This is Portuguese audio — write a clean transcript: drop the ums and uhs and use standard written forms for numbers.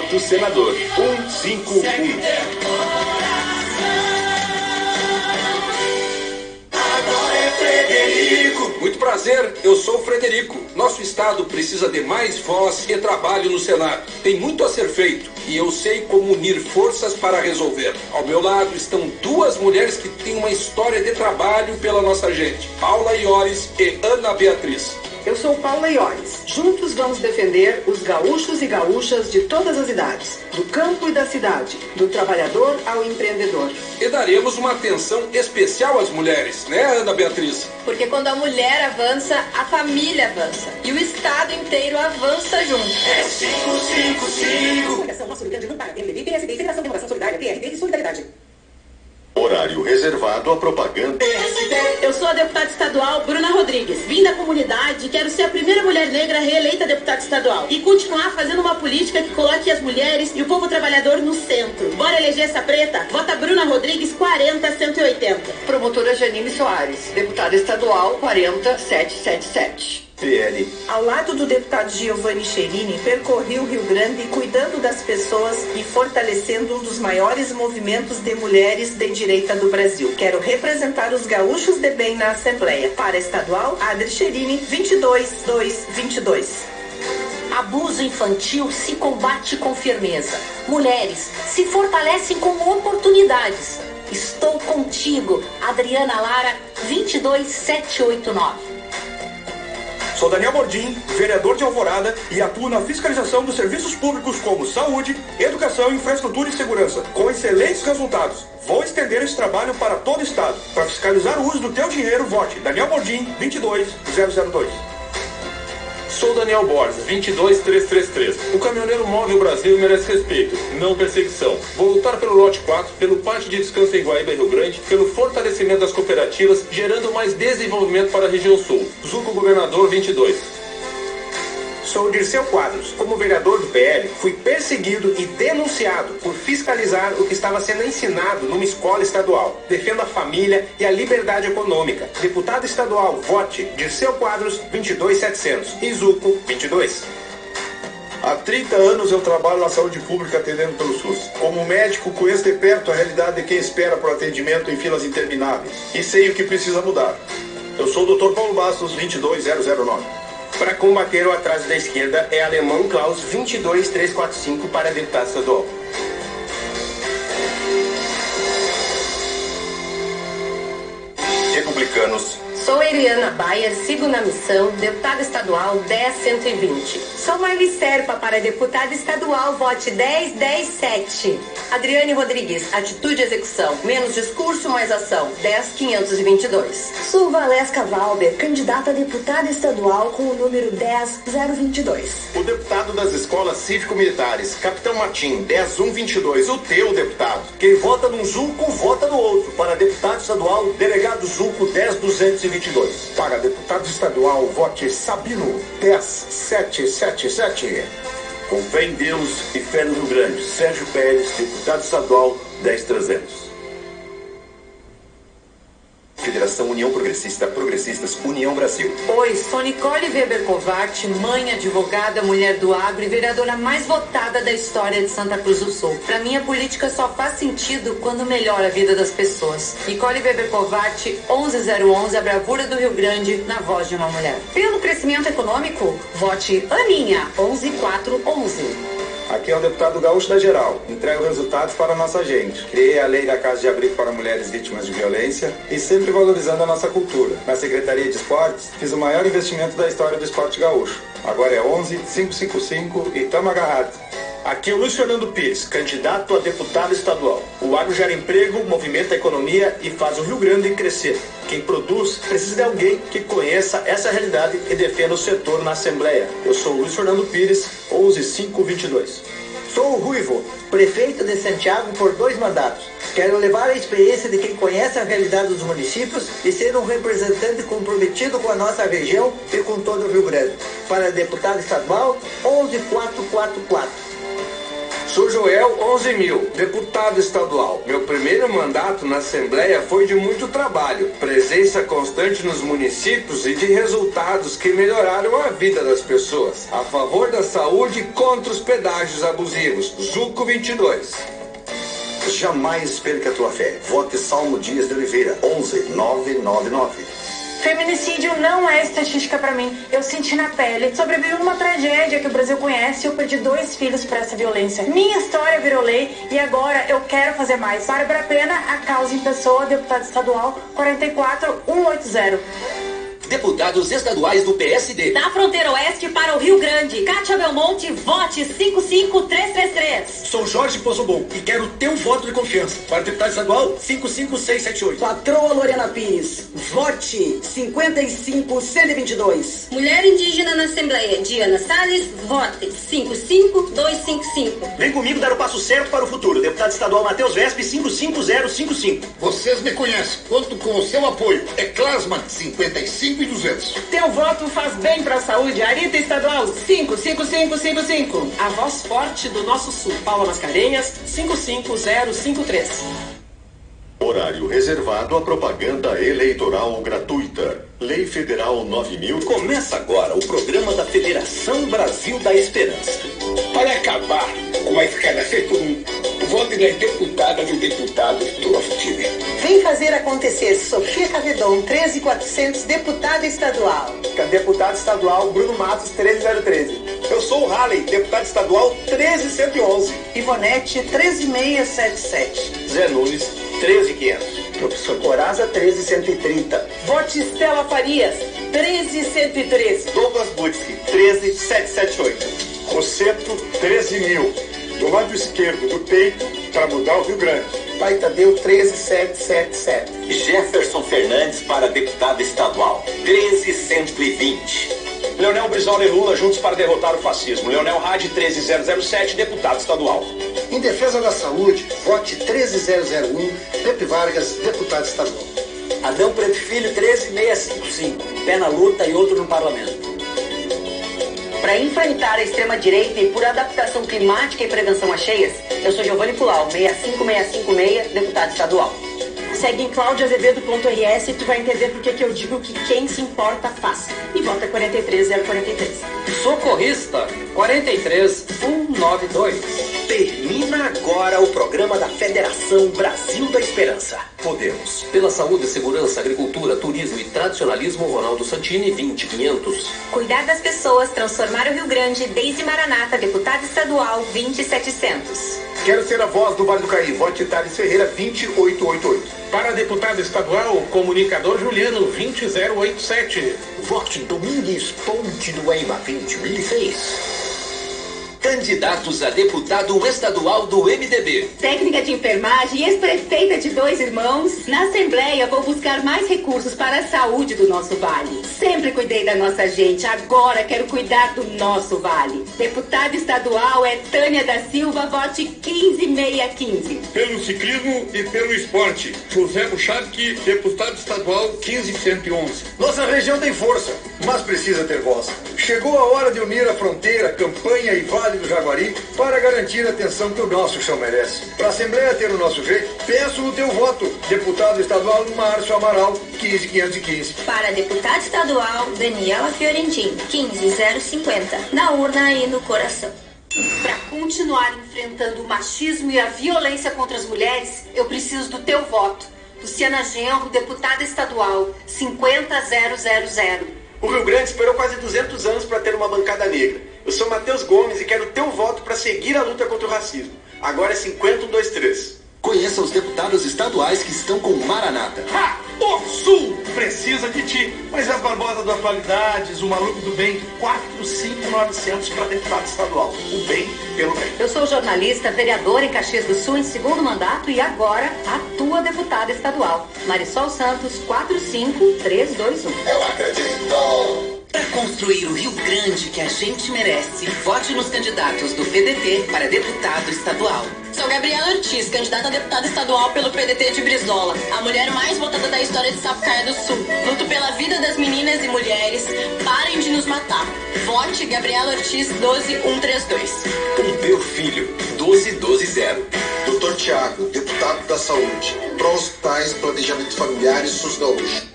Voto senador 151. Muito prazer, eu sou o Frederico. Nosso estado precisa de mais voz e trabalho no Senado. Tem muito a ser feito e eu sei como unir forças para resolver. Ao meu lado estão duas mulheres que têm uma história de trabalho pela nossa gente. Paula Iores e Ana Beatriz. Eu sou Paula Iores. Juntos vamos defender os gaúchos e gaúchas de todas as idades, do campo e da cidade, do trabalhador ao empreendedor. E daremos uma atenção especial às mulheres, né, Ana Beatriz? Porque quando a mulher avança, a família avança. E o estado inteiro avança junto. É 555. Coligação Nosso Rio Grande não para. PMDB, PSD, Federação de Inovação Solidária, PRD e Solidariedade. Horário reservado à propaganda. Eu sou a deputada estadual Bruna Rodrigues. Vim da comunidade e quero ser a primeira mulher negra reeleita deputada estadual. E continuar fazendo uma política que coloque as mulheres e o povo trabalhador no centro. Bora eleger essa preta? Vota Bruna Rodrigues 40-180. Promotora Janine Soares, deputada estadual 40777. PL. Ao lado do deputado Giovanni Cherini, percorri o Rio Grande cuidando das pessoas e fortalecendo um dos maiores movimentos de mulheres de direita do Brasil. Quero representar os gaúchos de bem na Assembleia. Para estadual, Adri Cherini, 22222. Abuso infantil se combate com firmeza. Mulheres se fortalecem com oportunidades. Estou contigo, Adriana Lara, 22789. Sou Daniel Bordim, vereador de Alvorada e atuo na fiscalização dos serviços públicos como saúde, educação, infraestrutura e segurança, com excelentes resultados. Vou estender esse trabalho para todo o estado. Para fiscalizar o uso do teu dinheiro, vote Daniel Bordim, 22002. Sou Daniel Borges, 22333. O caminhoneiro move o Brasil e merece respeito, não perseguição. Vou lutar pelo lote 4, pelo pátio de descanso em Guaíba e Rio Grande, pelo fortalecimento das cooperativas, gerando mais desenvolvimento para a região sul. Zuco Governador 22. Sou Dirceu Quadros. Como vereador do PL, fui perseguido e denunciado por fiscalizar o que estava sendo ensinado numa escola estadual. Defendo a família e a liberdade econômica. Deputado estadual, vote Dirceu Quadros, 22700. Izuco, 22. Há 30 anos eu trabalho na saúde pública atendendo pelo SUS. Como médico, conheço de perto a realidade de quem espera por atendimento em filas intermináveis. E sei o que precisa mudar. Eu sou o Dr. Paulo Bastos, 22009. Para combater o atraso da esquerda, é Alemão Klaus 22345 para deputado estadual. Republicanos. Sou Eliana Bayer, sigo na missão, deputada estadual 10120. Sou Maile Serpa para deputada estadual, vote 10107. Adriane Rodrigues, atitude e execução, menos discurso, mais ação, 10522. Sou Valesca Valber, candidata a deputada estadual com o número 10022. O deputado das escolas cívico-militares, Capitão Martim, 10122, o teu deputado. Quem vota num Zuco, vota no outro. Para deputado estadual, delegado Zuco 10222. Para deputado estadual, vote Sabino, 10777. Com fé em Deus e fé no Rio Grande, Sérgio Pérez, deputado estadual 10300. Federação União Progressista, Progressistas, União Brasil. Oi, sou Nicole Weber Covart, mãe, advogada, mulher do agro e vereadora mais votada da história de Santa Cruz do Sul. Pra mim, a política só faz sentido quando melhora a vida das pessoas. Nicole Weber Covart, 11011, a bravura do Rio Grande, na voz de uma mulher. Pelo crescimento econômico, vote Aninha, 11411. Aqui é o deputado Gaúcho da Geral. Entrego resultados para a nossa gente. Criei a lei da Casa de Abrigo para mulheres vítimas de violência e sempre valorizando a nossa cultura. Na Secretaria de Esportes, fiz o maior investimento da história do esporte gaúcho. Agora é 11-555 e tamo agarrado. Aqui é o Luiz Fernando Pires, candidato a deputado estadual. O agro gera emprego, movimenta a economia e faz o Rio Grande crescer. Quem produz precisa de alguém que conheça essa realidade e defenda o setor na Assembleia. Eu sou o Luiz Fernando Pires, 11522. Sou o Ruivo, prefeito de Santiago por 2 mandatos. Quero levar a experiência de quem conhece a realidade dos municípios e ser um representante comprometido com a nossa região e com todo o Rio Grande. Para deputado estadual, 11444. Sou Joel 11.000, deputado estadual. Meu primeiro mandato na Assembleia foi de muito trabalho, presença constante nos municípios e de resultados que melhoraram a vida das pessoas. A favor da saúde e contra os pedágios abusivos. Zuco 22. Jamais perca a tua fé. Vote Salmo Dias de Oliveira, 11999. Feminicídio não é estatística pra mim. Eu senti na pele. Sobrevivi a uma tragédia que o Brasil conhece e eu perdi 2 filhos por essa violência. Minha história virou lei e agora eu quero fazer mais. Bárbara Pena, a causa em pessoa, deputado estadual 44180. Deputados estaduais do PSD. Da fronteira oeste para o Rio Grande. Kátia Belmonte, vote 55333. Sou Jorge Pozobon e quero o teu voto de confiança. Para deputado estadual, 55678. Patroa Lorena Pires, vote 55122. Mulher indígena na Assembleia, Diana Salles, vote 55255. Vem comigo dar o passo certo para o futuro. Deputado estadual Matheus Vespe, 55055. Vocês me conhecem. Conto com o seu apoio. É Clasman, 55 e 200. Teu voto faz bem pra saúde. Arita Estadual, 55555. A voz forte do nosso sul. Paula Mascarenhas, 55053. Horário reservado à propaganda eleitoral gratuita. Lei Federal 9.000. Começa agora o programa da Federação Brasil da Esperança. Para acabar com a escalação comum, vote nas deputadas e deputados do nosso time. Vem fazer acontecer. Sofia Cavedon, 13400, deputada estadual. Deputado estadual Bruno Matos, 13013. Eu sou o Halley, deputado estadual 13111. Ivonete, 13677. Zé Nunes, 13500. Professor Coraza, 13130. Vote Estela Farias, 13113. Douglas Butski, 13778. Rosseto, 13.000. Do lado esquerdo do peito, para mudar o Rio Grande. Pai Tadeu, 13777. Jefferson Fernandes para deputado estadual, 13120. Leonel Brizola e Lula juntos para derrotar o fascismo. Leonel Hadi, 13007, deputado estadual. Em defesa da saúde, vote 13001, Pepe Vargas, deputado estadual. Adão Preto Filho, 13655. Pé na luta e outro no parlamento. Para enfrentar a extrema-direita e por adaptação climática e prevenção a cheias, eu sou Giovanni Pulau, 65656, deputado estadual. Segue em claudiaazevedo.rs e tu vai entender por que eu digo que quem se importa faz. E vota 43043. Socorrista 43192. Termina agora o programa da Federação Brasil da Esperança. Podemos. Pela saúde, segurança, agricultura, turismo e tradicionalismo, Ronaldo Santini, 20500. Cuidar das pessoas, transformar o Rio Grande, Deise Maranata, deputado estadual, 20700. Quero ser a voz do Vale do Caí. Vote Thales Ferreira, 20888. Para deputado estadual, comunicador Juliano, 20087. Vote Domingues Ponte do Ema, 20006. Candidatos a deputado estadual do MDB. Técnica de enfermagem, ex-prefeita de 2 irmãos. Na Assembleia vou buscar mais recursos para a saúde do nosso vale. Sempre cuidei da nossa gente, agora quero cuidar do nosso vale. Deputada estadual é Tânia da Silva, vote 15615. Pelo ciclismo e pelo esporte, José Bucharque, deputado estadual 15111. Nossa região tem força, mas precisa ter voz. Chegou a hora de unir a fronteira, campanha e Vale do Jaguari para garantir a atenção que o nosso chão merece. Para a Assembleia ter o nosso jeito, peço o teu voto. Deputado estadual Márcio Amaral, 15515. Para deputado estadual, Daniela Fiorentin, 15050. Na urna e no coração. Para continuar enfrentando o machismo e a violência contra as mulheres, eu preciso do teu voto. Luciana Genro, deputada estadual, 50000. O Rio Grande esperou quase 200 anos para ter uma bancada negra. Eu sou Matheus Gomes e quero o teu voto para seguir a luta contra o racismo. Agora é 50123. Conheça os deputados estaduais que estão com Maranata. O Sul precisa de ti. Mas as Barbosa do Atualidades, o Maluco do Bem, 45900 para deputado estadual. O bem pelo bem. Eu sou jornalista, vereadora em Caxias do Sul em 2º mandato e agora atua deputada estadual. Marisol Santos, 45321. Eu acredito! Para construir o Rio Grande que a gente merece, vote nos candidatos do PDT para deputado estadual. sou Gabriela Ortiz, candidata a deputada estadual pelo PDT de Brizola, a mulher mais votada da história de Sapucaia do Sul. Luto pela vida das meninas e mulheres. Parem de nos matar. Vote Gabriela Ortiz 12132. Pompeu Filho, 12120. Dr. Tiago, deputado da Saúde. Pró-hospitais, planejamento familiar e SUS gaúcho.